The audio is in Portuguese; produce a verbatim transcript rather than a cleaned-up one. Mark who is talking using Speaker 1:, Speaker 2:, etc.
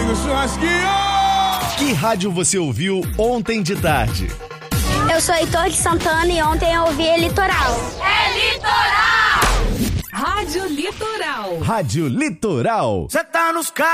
Speaker 1: amigo churrasquinho!
Speaker 2: Que rádio você ouviu ontem de tarde?
Speaker 3: Eu sou Heitor de Santana e ontem eu ouvi Litoral.
Speaker 4: É Litoral!
Speaker 5: Rádio Litoral.
Speaker 2: Rádio Litoral.
Speaker 1: Cê tá nos carros.